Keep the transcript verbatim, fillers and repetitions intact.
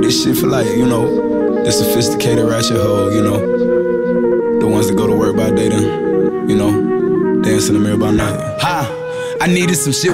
Like, this shit for, like, you know, the sophisticated ratchet hoe, you know, the ones that go to work by day then, you know, dance in the mirror by night. Ha! I needed some shit